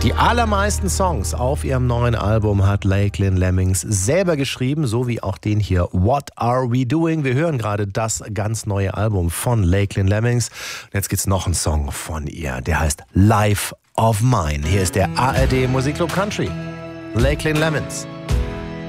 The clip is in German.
Die allermeisten Songs auf ihrem neuen Album hat Lachlan Lemmings selber geschrieben, so wie auch den hier What Are We Doing? Wir hören gerade das ganz neue Album von Lachlan Lemmings. Und jetzt gibt's noch einen Song von ihr, der heißt Life of Mine. Hier ist der ARD Musikclub Country. Lachlan Lemmings.